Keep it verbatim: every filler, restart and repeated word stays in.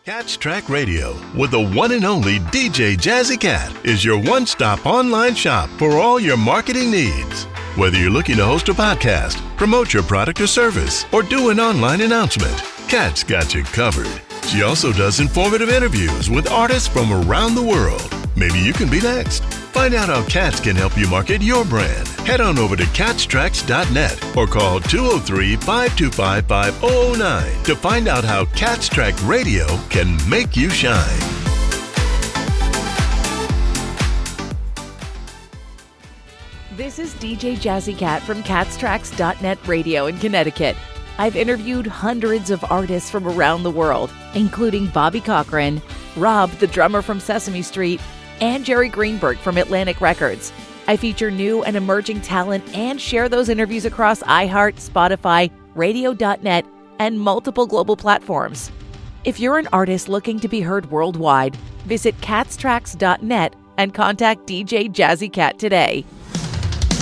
Cats Track Radio with the one and only D J Jazzy Cat is your one-stop online shop for all your marketing needs. Whether you're looking to host a podcast, promote your product or service, or do an online announcement, Cat's got you covered. She also does informative interviews with artists from around the world. Maybe you can be next. Find out how Cats can help you market your brand. Head on over to cats tracks dot net or call two oh three, five two five, five oh oh nine to find out how Cats Track Radio can make you shine. This is D J Jazzy Cat from cats tracks dot net Radio in Connecticut. I've interviewed hundreds of artists from around the world, including Bobby Cochran, Rob, the drummer from Sesame Street, and Jerry Greenberg from Atlantic Records. I feature new and emerging talent and share those interviews across iHeart, Spotify, radio dot net, and multiple global platforms. If you're an artist looking to be heard worldwide, visit cats tracks dot net and contact D J Jazzy Cat today.